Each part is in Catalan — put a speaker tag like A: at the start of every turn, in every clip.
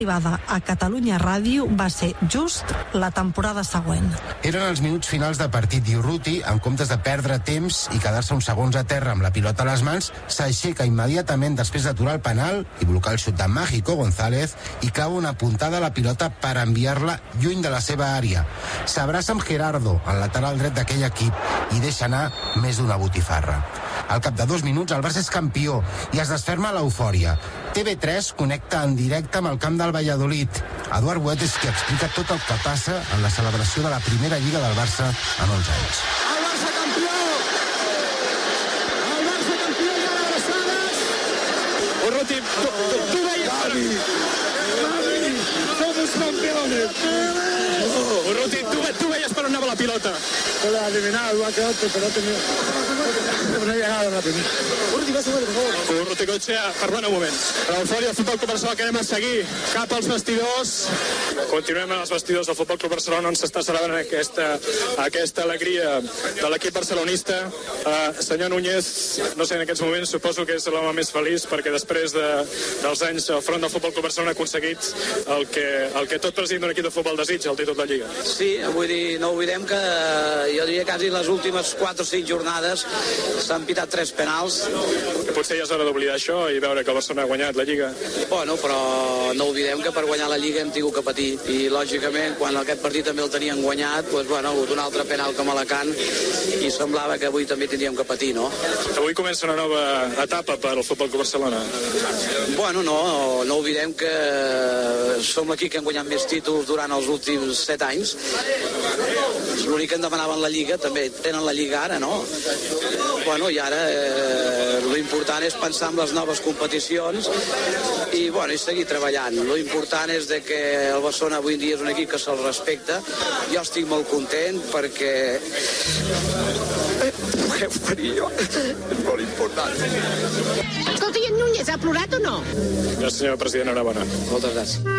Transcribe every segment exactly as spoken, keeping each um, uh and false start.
A: arribada a Catalunya Ràdio va ser just la temporada següent.
B: Eren els minuts finals de partit i Urruti, en comptes de perdre temps i quedar-se uns segons a terra amb la pilota a les mans, s'aixeca immediatament després d'aturar el penal i blocar el xut de Mágico González i clava una puntada a la pilota per enviar-la lluny de la seva àrea. S'abraça amb Gerardo, el lateral dret d'aquell equip, i deixa anar més d'una botifarra. Al cap de dos minuts el Barça és campió i es desferma l'eufòria. T V tres connecta en directe amb el camp del Valladolid. Eduard Boet és qui explica tot el que passa en la celebració de la primera Lliga del Barça en onze anys.
C: El Barça campió! El Barça campió i ara abraçades! Urruti, tu, tu, tu veies... Gavi! Gavi! Somos campeones! Urruti, tu, tu veies per on anava la pilota? Se l'ha eliminat, ho ha quedat, però no tenia... No he llegado a la primera. Urruti, va sobre, per favor. Urruti Cotxea, perdona un moment. L'eufòria del Futbol Club Barcelona que anem a seguir cap als vestidors. Continuem als vestidors del Futbol Club Barcelona on s'està celebrant aquesta, aquesta alegria de l'equip barcelonista. Uh, senyor Núñez, no sé, en aquests moments suposo que és l'home més feliç perquè després de, dels anys al front del Futbol Club Barcelona ha aconseguit el que, el que tot president d'un equip de futbol desitja, el títol de Lliga.
D: Sí, vull dir, no oblidem que jo diria quasi les últimes quatre o cinc jornades s'han pitat tres penals.
C: Que potser ja és hora d'oblidar això i veure que el Barcelona ha guanyat la Lliga.
D: Bueno, però no oblidem que per guanyar la Lliga hem tingut que patir. I, lògicament, quan aquest partit també el tenien guanyat, doncs, bueno, ha hagut un altre penal com a Alacant i semblava que avui també tindríem que patir, no?
C: Avui comença una nova etapa per al Futbol Club Barcelona.
D: Bueno, no, no oblidem que som l'equip que hem guanyat més títols durant els últims set anys. L'únic que en demanaven la Lliga, també tenen la Lliga ara, no? Bueno, i ara eh, l'important és pensar en les noves competicions i, bueno, i seguir treballant. L'important és de que el Barcelona avui en dia és un equip que se'l respecta. Jo estic molt content perquè puc oferir jo. És molt important.
E: Escolta, i en Núñez ha plorat o no?
C: Gràcies, senyor president, enhorabona.
D: Moltes gràcies.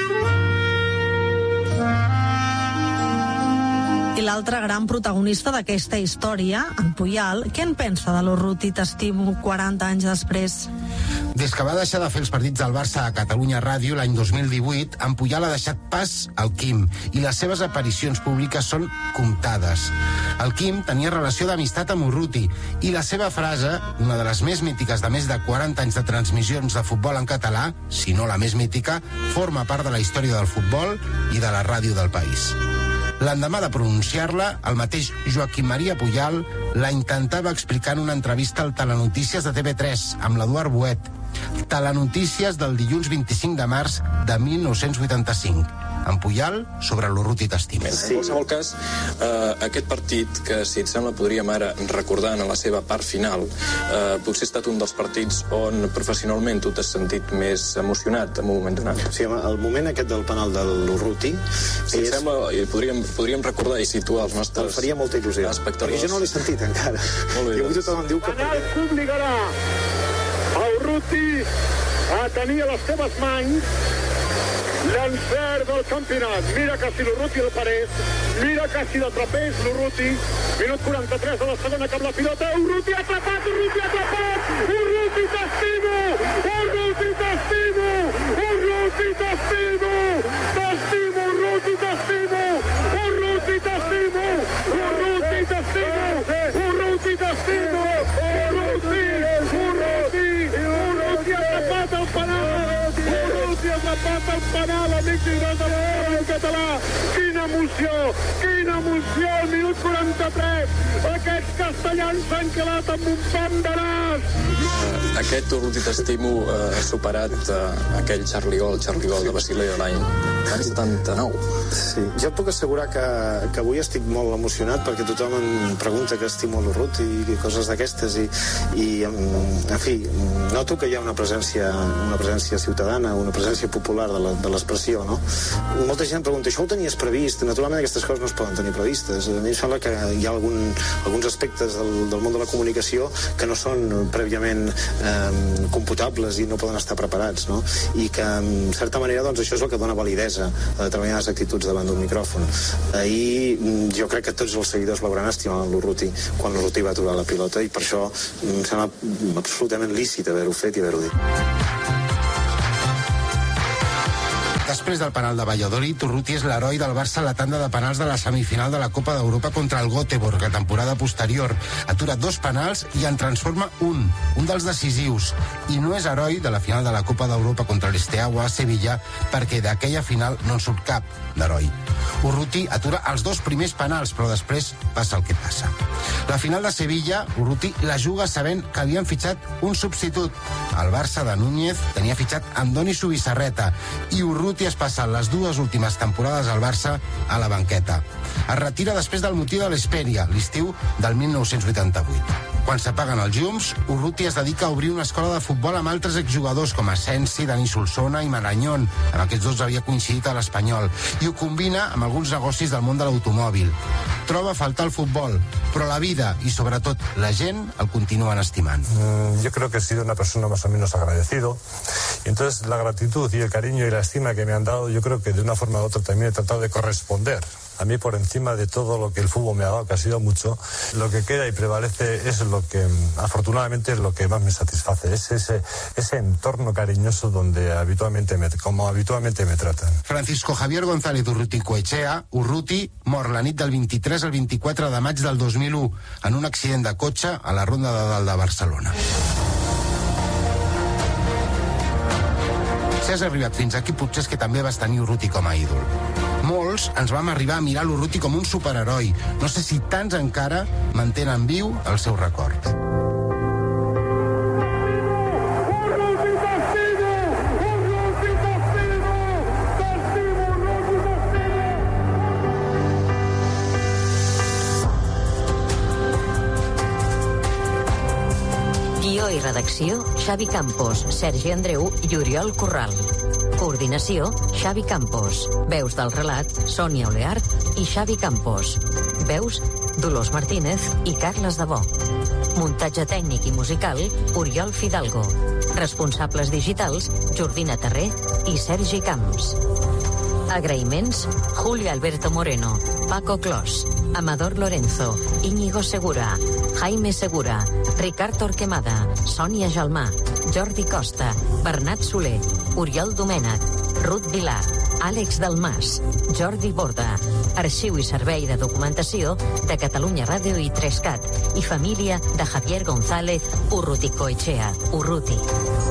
A: I l'altre gran protagonista d'aquesta història, en Puyal, què en pensa de l'Urruti t'estimo quaranta anys després?
B: Des que va deixar de fer els partits del Barça a Catalunya Ràdio l'any dos mil divuit, en Puyal ha deixat pas al Quim i les seves aparicions públiques són comptades. El Quim tenia relació d'amistat amb Urruti i la seva frase, una de les més mítiques de més de quaranta anys de transmissions de futbol en català, si no la més mítica, forma part de la història del futbol i de la ràdio del país. L'endemà de pronunciar-la, el mateix Joaquim Maria Puyal la intentava explicar en una entrevista al Telenotícies de T V tres amb l'Eduard Boet. Telenotícies del dilluns vint-i-cinc de març de mil nou-cents vuitanta-cinc. En Puyal sobre l'Urruti t'estimo.
F: Sí. En qualsevol cas, eh, aquest partit, que si et sembla podríem ara recordar en la seva part final, eh, potser ha estat un dels partits on professionalment tu t'has sentit més emocionat en un moment donat.
G: Sí, home, el moment aquest del penal de l'Urruti...
F: Si és... et sembla, podríem, podríem recordar i situar els nostres...
G: Em faria molta il·lusió,
F: espectadors.
G: perquè jo no l'he sentit encara. Molt bé, i avui tothom em diu que...
H: Penal que obligarà a Urruti a tenir a les seves mans l'encert del campionat. Mira que si l'Urruti el parés, mira que si l'atrapés l'Urruti. Minut quaranta-tres de la segona cap la pilota. Urruti atrapat, Urruti atrapat! Urruti t'estimo! Urruti t'estimo! Urruti t'estimo! T'estimo, Urruti t'estimo! Urruti t'estimo! Urruti t'estimo! Urruti t'estimo! Urruti! Urruti! Urruti atrapat el penal! Urruti atrapat el penal, amic del català! Quina emoció! Quina emoció! Al minut quaranta-tres! Aquests castellans s'han quedat amb un pam de nas!
F: Aquest Urruti t'estimo eh, ha superat eh, aquell Charlie Gol, Charlie Gol de Basilea l'any setanta-nou.
G: Sí, jo puc assegurar que, que avui estic molt emocionat perquè tothom em pregunta que estimo l'Urruti i coses d'aquestes i, i en, en fi, noto que hi ha una presència, una presència ciutadana, una presència popular de l'expressió, no? Molta gent pregunta, això ho tenies previst? Naturalment aquestes coses no es poden tenir previstes. A mi em sembla que hi ha algun, alguns aspectes del, del món de la comunicació que no són prèviament eh, computables i no poden estar preparats, no? I que, en certa manera, doncs, això és el que dona validesa a determinades actituds davant d'un micròfon. Ahir jo crec que tots els seguidors l'hauran estimat l'Urruti quan l'Urruti va aturar la pilota i per això em sembla absolutament lícit haver-ho fet i haver-ho dit.
B: Després del penal de Valladolid, Urruti és l'heroi del Barça a la tanda de penals de la semifinal de la Copa d'Europa contra el Göteborg, a temporada posterior. Atura dos penals i en transforma un, un dels decisius. I no és heroi de la final de la Copa d'Europa contra l'Esteaua a Sevilla, perquè d'aquella final no en surt cap d'heroi. Urruti atura els dos primers penals, però després passa el que passa. La final de Sevilla, Urruti la juga sabent que havien fitxat un substitut. El Barça de Núñez tenia fitxat Andoni Subissarreta i Urruti es passa les dues últimes temporades al Barça a la banqueta. Es retira després del motiu de l'Hesperia, l'estiu del mil nou-cents vuitanta-vuit. Quan s'apaguen els llums, Urruti es dedica a obrir una escola de futbol amb altres exjugadors com Asensi, Dani Solsona i Marañón. Amb aquests dos havia coincidit a l'Espanyol. I ho combina amb alguns negocis del món de l'automòbil. Troba a faltar el futbol, però la vida i sobretot la gent el continuen estimant.
I: Mm, yo creo que he sido una persona más o menos agradecido. Y entonces la gratitud y el cariño y la estima que me han dado, yo creo que de una forma u otra también he tratado de corresponder. A mí, por encima de todo lo que el fútbol me ha dado, que ha sido mucho, lo que queda y prevalece es lo que, afortunadamente, es lo que más me satisface. Es ese, ese entorno cariñoso donde habitualmente me, como habitualmente me tratan.
B: Francisco Javier González Urruticoechea, Urruti, mor la nit del vint-i-tres al vint-i-quatre de maig del dos mil u en un accident de cotxe a la Ronda de Dalt de Barcelona. Si has arribat fins aquí, potser és que també vas tenir Urruti com a ídol. Molts ens vam arribar a mirar l'Urruti com un superheroi. No sé si tants encara mantenen viu el seu record.
J: Guió i redacció, Xavi Campos, Sergi Andreu i Oriol Corral. Coordinació, Xavi Campos. Veus del relat, Sònia Oleart i Xavi Campos. Veus, Dolors Martínez i Carles Debò. Muntatge tècnic i musical, Oriol Fidalgo. Responsables digitals, Jordina Terré i Sergi Camps. Agraïments, Julio Alberto Moreno, Paco Clos, Amador Lorenzo, Íñigo Segura, Jaime Segura, Ricard Torquemada, Sònia Gelmà, Jordi Costa, Bernat Soler, Oriol Domènech, Ruth Vilar, Àlex Dalmas, Jordi Borda, Arxiu i Servei de Documentació de Catalunya Ràdio i tres cat i família de Javier González Urruticoechea, Urruti.